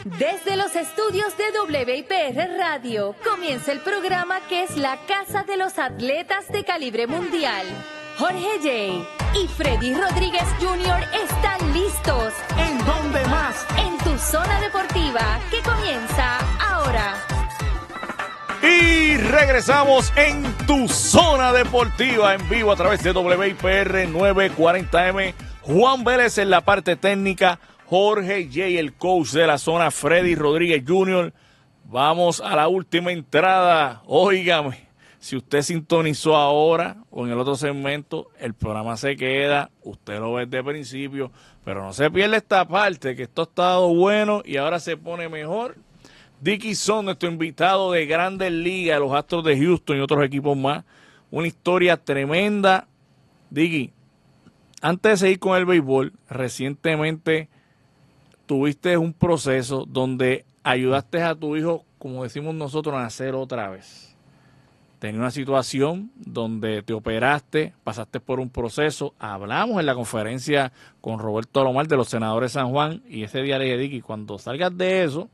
Desde los estudios de WIPR Radio, comienza el programa que es la casa de los atletas de calibre mundial. Jorge J. y Freddy Rodríguez Jr. están listos. ¿En dónde más? En tu zona deportiva, que comienza ahora. Y regresamos en tu zona deportiva en vivo a través de WIPR 940M. Juan Vélez en la parte técnica, Jorge J., el coach de la zona, Freddy Rodríguez Jr. Vamos a la última entrada. Óigame, si usted sintonizó ahora o en el otro segmento, el programa se queda, usted lo ve desde el principio, pero no se pierda esta parte, que esto ha estado bueno y ahora se pone mejor. Dicky Son, nuestro invitado de Grandes Ligas, los Astros de Houston y otros equipos más. Una historia tremenda. Dicky, antes de seguir con el béisbol, recientemente tuviste un proceso donde ayudaste a tu hijo, como decimos nosotros, a nacer otra vez. Tenía una situación donde te operaste, pasaste por un proceso. Hablamos en la conferencia con Roberto Alomar de los Senadores de San Juan y ese día le dije, Dicky, cuando salgas de eso,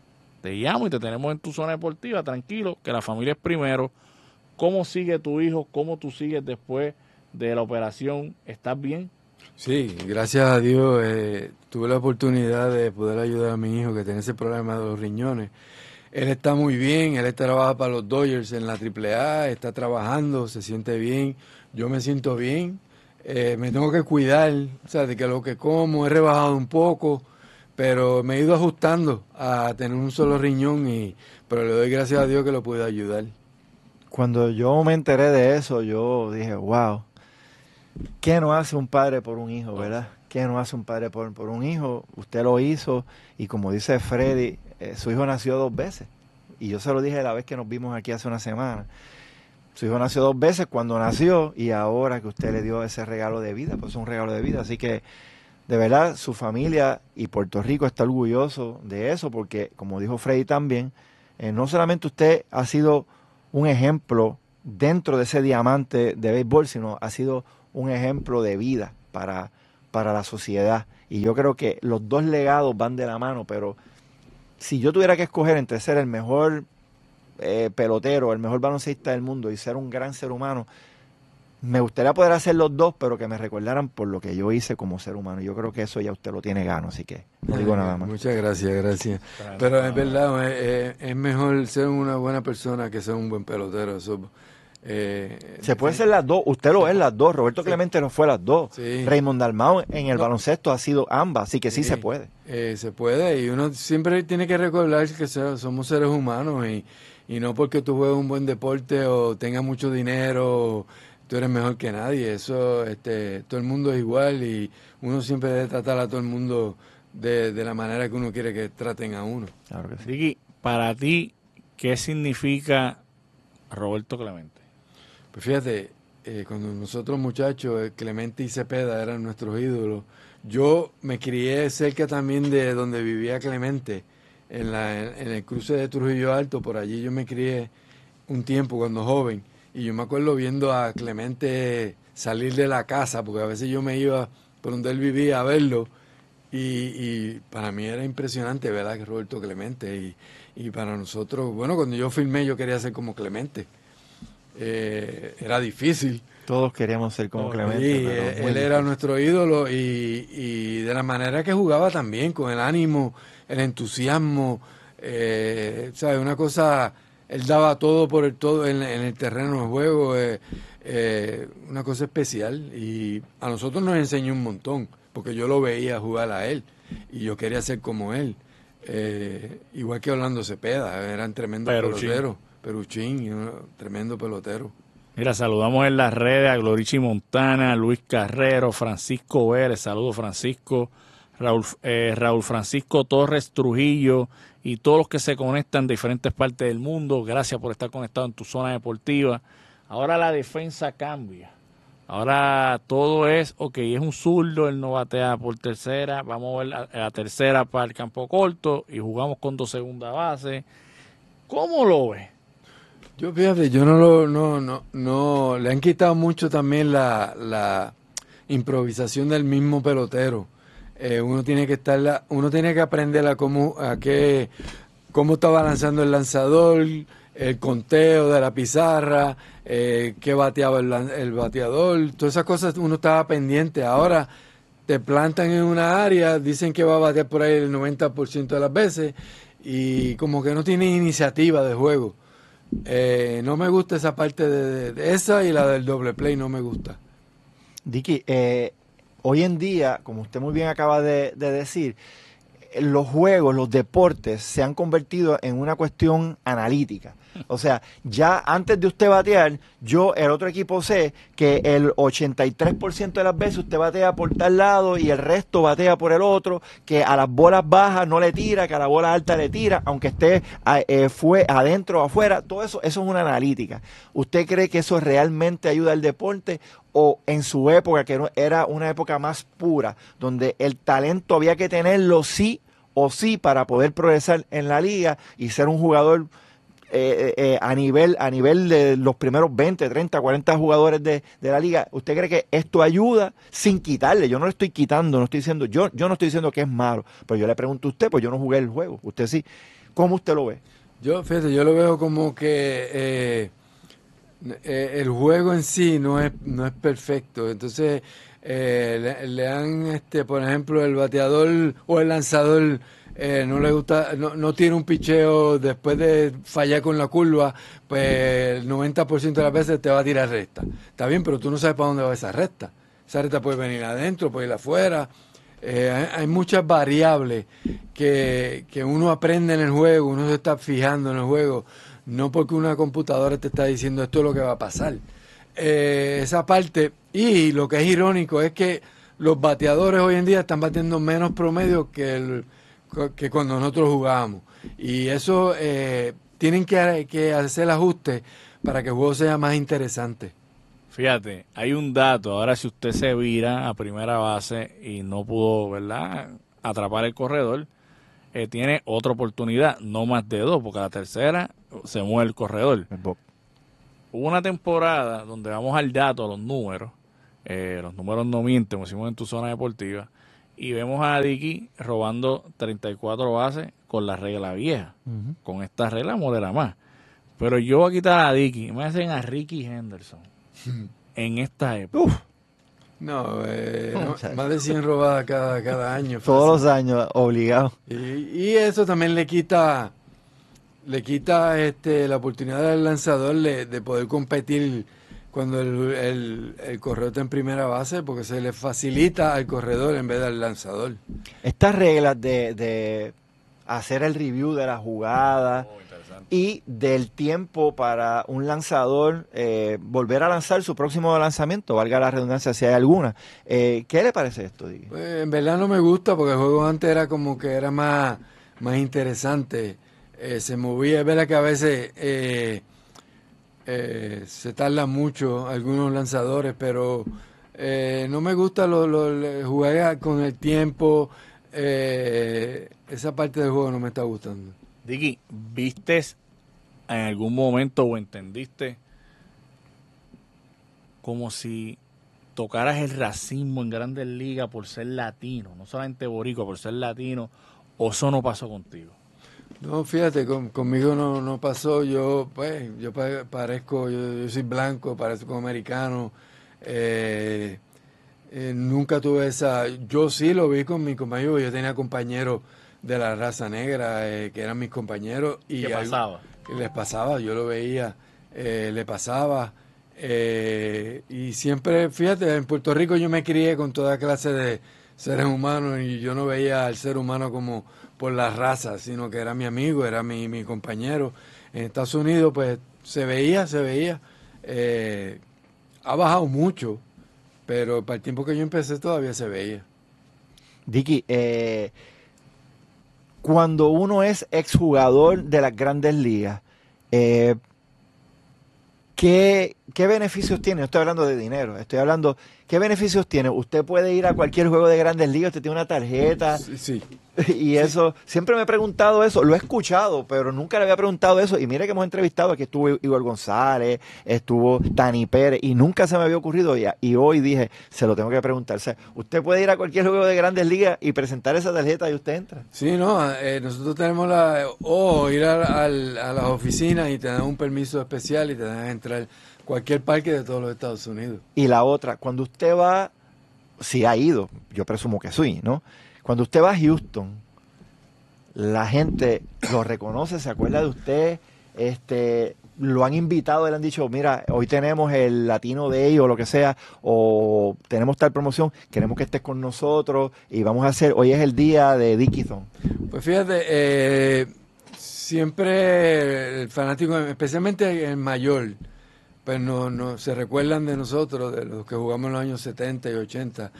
te llamo y te tenemos en tu zona deportiva, tranquilo, que la familia es primero. ¿Cómo sigue tu hijo? ¿Cómo tú sigues después de la operación? ¿Estás bien? Sí, gracias a Dios tuve la oportunidad de poder ayudar a mi hijo que tiene ese problema de los riñones. Él está muy bien, él trabaja para los Dodgers en la AAA, está trabajando, se siente bien, yo me siento bien, me tengo que cuidar, o sea, de que lo que como, he rebajado un poco, pero me he ido ajustando a tener un solo riñón, pero le doy gracias a Dios que lo pude ayudar. Cuando yo me enteré de eso, yo dije, wow, ¿qué no hace un padre por un hijo, verdad? ¿Qué no hace un padre por un hijo? Usted lo hizo y como dice Freddy, su hijo nació 2 veces. Y yo se lo dije la vez que nos vimos aquí hace una semana. Su hijo nació 2 veces cuando nació y ahora que usted le dio ese regalo de vida, pues es un regalo de vida. Así que de verdad, su familia y Puerto Rico está orgulloso de eso porque, como dijo Freddy también, no solamente usted ha sido un ejemplo dentro de ese diamante de béisbol, sino ha sido un ejemplo de vida para la sociedad. Y yo creo que los dos legados van de la mano, pero si yo tuviera que escoger entre ser el mejor pelotero, el mejor baloncista del mundo y ser un gran ser humano, me gustaría poder hacer los dos, pero que me recordaran por lo que yo hice como ser humano. Yo creo que eso ya usted lo tiene gano, así que no digo nada más. Muchas gracias. Pero es verdad, es mejor ser una buena persona que ser un buen pelotero. Eso, se puede ser las dos, usted lo es las dos, Roberto Clemente no fue las dos, sí. Raymond Dalmau en el baloncesto ha sido ambas, así que sí se puede. Se puede, y uno siempre tiene que recordar que somos seres humanos y no porque tú juegues un buen deporte o tengas mucho dinero tú eres mejor que nadie. Eso, todo el mundo es igual y uno siempre debe tratar a todo el mundo de la manera que uno quiere que traten a uno. Claro que sí. Ricky, para ti, ¿qué significa Roberto Clemente? Pues fíjate, cuando nosotros muchachos, Clemente y Cepeda eran nuestros ídolos, yo me crié cerca también de donde vivía Clemente, en el cruce de Trujillo Alto, por allí yo me crié un tiempo cuando joven. Y yo me acuerdo viendo a Clemente salir de la casa, porque a veces yo me iba por donde él vivía a verlo, y para mí era impresionante, ¿verdad?, que Roberto Clemente, y para nosotros, bueno, cuando yo filmé yo quería ser como Clemente, era difícil. Todos queríamos ser como Clemente. Sí, pero él era nuestro ídolo, y de la manera que jugaba también, con el ánimo, el entusiasmo, ¿sabes? Una cosa... Él daba todo por el todo en el terreno de juego, una cosa especial, y a nosotros nos enseñó un montón, porque yo lo veía jugar a él y yo quería ser como él, igual que Orlando Cepeda, eran tremendos peloteros, Peruchín, tremendo pelotero. Mira, saludamos en las redes a Glorichi Montana, Luis Carrero, Francisco Vélez, saludos Francisco, Raúl Francisco Torres Trujillo y todos los que se conectan de diferentes partes del mundo. Gracias por estar conectado en tu zona deportiva. Ahora la defensa cambia. Ahora todo es, es un zurdo, él no batea por tercera, vamos a ver la tercera para el campo corto y jugamos con 2 segunda base. ¿Cómo lo ves? Yo fíjate, yo no le han quitado mucho también la improvisación del mismo pelotero. uno tiene que aprender cómo estaba lanzando el lanzador, el conteo de la pizarra, qué bateaba el bateador, todas esas cosas uno estaba pendiente. Ahora te plantan en una área, dicen que va a batear por ahí el 90% de las veces y como que no tiene iniciativa de juego. No me gusta esa parte de esa, y la del doble play no me gusta. Dicky, hoy en día, como usted muy bien acaba de decir, los juegos, los deportes se han convertido en una cuestión analítica. O sea, ya antes de usted batear, el otro equipo sé que el 83% de las veces usted batea por tal lado y el resto batea por el otro, que a las bolas bajas no le tira, que a la bola alta le tira, aunque esté fue adentro o afuera. Todo eso es una analítica. ¿Usted cree que eso realmente ayuda al deporte? O en su época, que era una época más pura, donde el talento había que tenerlo sí o sí para poder progresar en la liga y ser un jugador a nivel de los primeros 20, 30, 40 jugadores de la liga? ¿Usted cree que esto ayuda sin quitarle? Yo no le estoy quitando, no estoy diciendo, yo no estoy diciendo que es malo, pero yo le pregunto a usted, pues yo no jugué el juego, usted sí. ¿Cómo usted lo ve? Fíjate, yo lo veo como que el juego en sí no es perfecto. Entonces le han, por ejemplo, el bateador o el lanzador no le gusta, no tiene un picheo después de fallar con la curva, pues el 90% de las veces te va a tirar recta. Está bien, pero tú no sabes para dónde va esa recta. Esa recta puede venir adentro, puede ir afuera. Hay muchas variables que uno aprende en el juego, uno se está fijando en el juego, no porque una computadora te está diciendo esto es lo que va a pasar. Esa parte, y lo que es irónico es que los bateadores hoy en día están batiendo menos promedio que cuando nosotros jugábamos, y eso tienen que hacer ajustes para que el juego sea más interesante. Fíjate, hay un dato. Ahora, si usted se vira a primera base y no pudo, ¿verdad?, atrapar el corredor, tiene otra oportunidad, no más de dos, porque a la tercera se mueve el corredor. Hubo una temporada donde vamos al dato, a los números no mienten, como decimos en tu zona deportiva, y vemos a Dicky robando 34 bases con la regla vieja. Uh-huh. Con esta regla modera más. Pero yo voy a quitar a Dicky, me hacen a Ricky Henderson en esta época. No, más de 100 robadas cada año. Todos los años, obligado. Y eso también le quita la oportunidad del lanzador de poder competir cuando el corredor está en primera base, porque se le facilita al corredor en vez del lanzador. Estas reglas de hacer el review de la jugada y del tiempo para un lanzador volver a lanzar su próximo lanzamiento, valga la redundancia si hay alguna. ¿Qué le parece esto, Dicky? Pues, en verdad no me gusta, porque el juego antes era como que era más interesante. Se movía, es verdad que a veces se tarda mucho algunos lanzadores, pero no me gusta jugar con el tiempo. Esa parte del juego no me está gustando. Dicky, ¿viste en algún momento o entendiste como si tocaras el racismo en Grandes Ligas por ser latino, no solamente boricua, por ser latino, o eso no pasó contigo? No, fíjate, conmigo no pasó. Yo parezco, yo soy blanco, parezco americano. Nunca tuve esa. Yo sí lo vi con mi compañero. Yo tenía compañeros de la raza negra que eran mis compañeros. Y ¿qué pasaba? Les pasaba, yo lo veía, le pasaba. Y siempre, fíjate, en Puerto Rico yo me crié con toda clase de seres humanos y yo no veía al ser humano como por la raza, sino que era mi amigo, era mi compañero. En Estados Unidos, pues, se veía. Ha bajado mucho, pero para el tiempo que yo empecé todavía se veía. Dicky, cuando uno es exjugador de las Grandes Ligas, ¿qué ¿qué beneficios tiene? No estoy hablando de dinero, estoy hablando, ¿qué beneficios tiene? Usted puede ir a cualquier juego de Grandes Ligas, usted tiene una tarjeta. Sí. Y eso, siempre me he preguntado eso, lo he escuchado, pero nunca le había preguntado eso. Y mire que hemos entrevistado, aquí estuvo Igor González, estuvo Tani Pérez, y nunca se me había ocurrido. Y hoy dije, se lo tengo que preguntar. O sea, usted puede ir a cualquier juego de Grandes Ligas y presentar esa tarjeta y usted entra. Sí, no, nosotros tenemos ir a las oficinas y te dan un permiso especial y te dan entrar cualquier parque de todos los Estados Unidos. Y la otra, cuando usted va, si ha ido, yo presumo que sí, ¿no? Cuando usted va a Houston, la gente lo reconoce, se acuerda de usted, lo han invitado, le han dicho, mira, hoy tenemos el Latino Day o lo que sea, o tenemos tal promoción, queremos que estés con nosotros y vamos a hacer, hoy es el día de Dickinson. Pues fíjate, siempre el fanático, especialmente el mayor, pues no se recuerdan de nosotros, de los que jugamos en los años 70 y 80.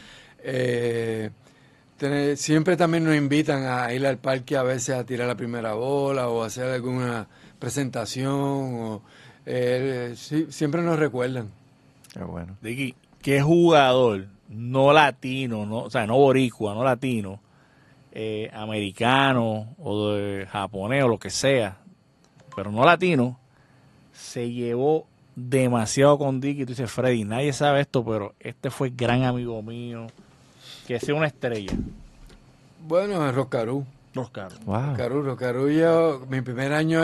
Siempre también nos invitan a ir al parque a veces a tirar la primera bola o a hacer alguna presentación. Siempre nos recuerdan. Qué bueno. Dicky, ¿qué jugador no latino, o sea, no boricua, no latino, americano o de japonés o lo que sea, pero no latino, se llevó demasiado con Dicky? Tú dices, Freddy, nadie sabe esto, pero este fue gran amigo mío, que sea una estrella. Bueno, Roscarú. Wow. Roscarú, yo, mi primer año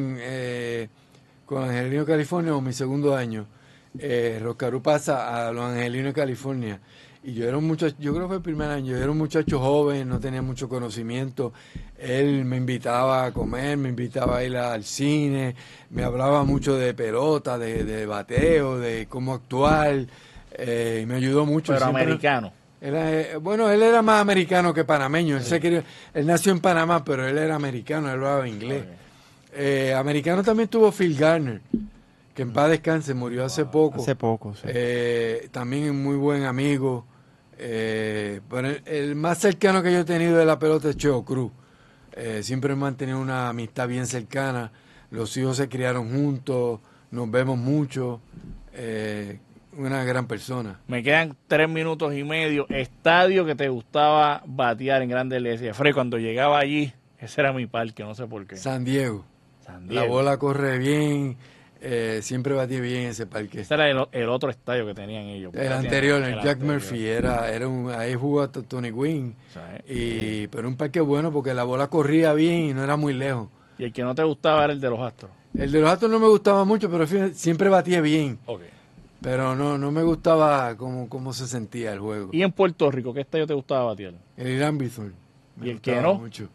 con Angelino, California, o mi segundo año, Roscarú pasa a Los Angelinos, California. Y yo era un muchacho, yo creo que fue el primer año, yo era un muchacho joven, no tenía mucho conocimiento. Él me invitaba a comer, me invitaba a ir al cine, me hablaba mucho de pelota, de bateo, de cómo actuar, y me ayudó mucho. Pero siempre, americano. él era más americano que panameño. Él nació en Panamá, pero él era americano, él hablaba inglés. Okay. Americano también tuvo Phil Garner, que en paz descanse, murió hace poco. Hace poco, sí. También un muy buen amigo. Pero el más cercano que yo he tenido de la pelota es Cheo Cruz. Siempre hemos mantenido una amistad bien cercana. Los hijos se criaron juntos, nos vemos mucho. Una gran persona. Me quedan 3 minutos y medio. Estadio que te gustaba batear en Grandes Ligas. Fred, cuando llegaba allí, ese era mi parque, no sé por qué. San Diego. La bola corre bien. Siempre batí bien ese parque. Ese era el otro estadio que tenían ellos. El anterior, el Jack Murphy, ahí jugó Tony Gwynn. Pero un parque bueno porque la bola corría bien y no era muy lejos. ¿Y el que no te gustaba era el de los Astros? El de los Astros no me gustaba mucho, pero siempre batía bien. Okay. Pero no me gustaba cómo se sentía el juego. ¿Y en Puerto Rico qué estadio te gustaba batear? El Irán Bithorn. ¿Y el que no? Mucho.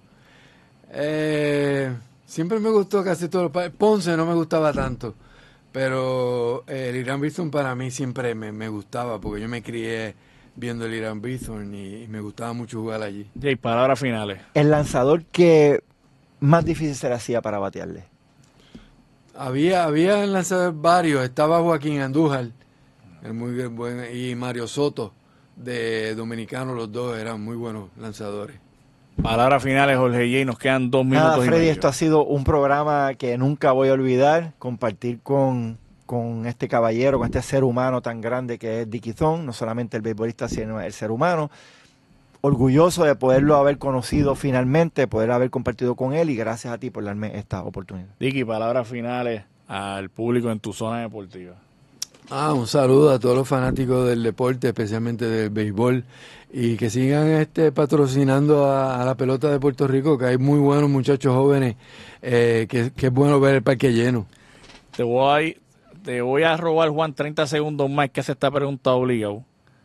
Siempre me gustó casi todo. Ponce no me gustaba tanto. Pero el Irán Bithorn para mí siempre me gustaba porque yo me crié viendo el Irán Bithorn y me gustaba mucho jugar allí. Y palabras finales. El lanzador que más difícil se le hacía para batearle. Había lanzadores varios. Estaba Joaquín Andújar, muy buen, y Mario Soto, de Dominicano. Los dos eran muy buenos lanzadores. Palabras finales, Jorge J. Nos quedan 2 minutos. Nada, y Freddy, medio. esto ha sido un programa que nunca voy a olvidar. Compartir con este caballero, con este ser humano tan grande que es Dickinson, no solamente el beisbolista, sino el ser humano. Orgulloso de poderlo haber conocido finalmente, poder haber compartido con él y gracias a ti por darme esta oportunidad. Dicky, palabras finales al público en tu zona deportiva. Un saludo a todos los fanáticos del deporte, especialmente del béisbol, y que sigan patrocinando a la pelota de Puerto Rico, que hay muy buenos muchachos jóvenes, que es bueno ver el parque lleno. Te voy a robar, Juan, 30 segundos más, que hace esta pregunta obligado.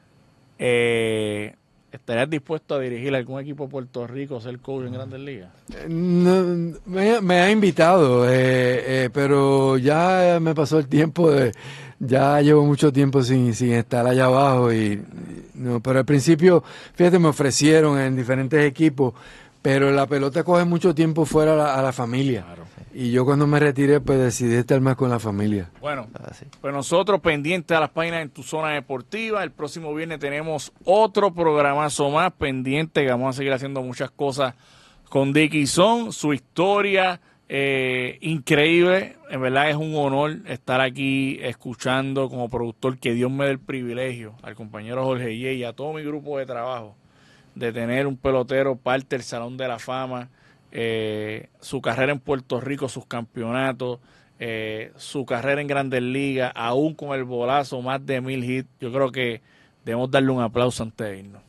¿Estarías dispuesto a dirigir algún equipo de Puerto Rico, ser coach en Grandes Ligas? No, me ha invitado, pero ya me pasó el tiempo ya llevo mucho tiempo sin estar allá abajo pero al principio, fíjate, me ofrecieron en diferentes equipos, pero la pelota coge mucho tiempo fuera a la familia. Claro. Y yo cuando me retiré, pues decidí estar más con la familia. Bueno, pues nosotros pendientes a las páginas en tu zona deportiva. El próximo viernes tenemos otro programazo más pendiente, que vamos a seguir haciendo muchas cosas con Dickinson, su historia, increíble, en verdad es un honor estar aquí escuchando como productor, que Dios me dé el privilegio al compañero Jorge J. y a todo mi grupo de trabajo de tener un pelotero parte del Salón de la Fama, su carrera en Puerto Rico, sus campeonatos, su carrera en Grandes Ligas, aún con el bolazo, más de 1000 hits. Yo creo que debemos darle un aplauso antes de irnos.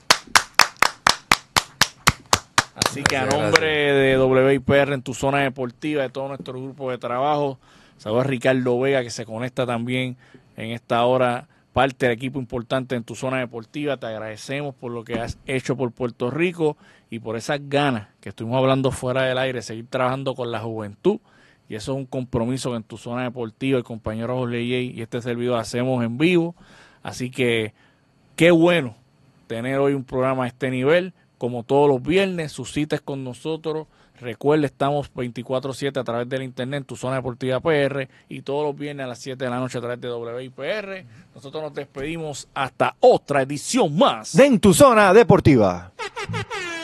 Así que a nombre de WIPR en tu zona deportiva, de todo nuestro grupo de trabajo, saludos a Ricardo Vega, que se conecta también en esta hora, parte del equipo importante en tu zona deportiva. Te agradecemos por lo que has hecho por Puerto Rico y por esas ganas que estuvimos hablando fuera del aire, seguir trabajando con la juventud. Y eso es un compromiso que en tu zona deportiva el compañero Jorge J. y este servidor hacemos en vivo. Así que qué bueno tener hoy un programa a este nivel. Como todos los viernes, sus citas con nosotros. Recuerda, estamos 24/7 a través del internet, tu zona deportiva PR, y todos los viernes a las 7 de la noche a través de WIPR. Nosotros nos despedimos hasta otra edición más de En tu zona deportiva.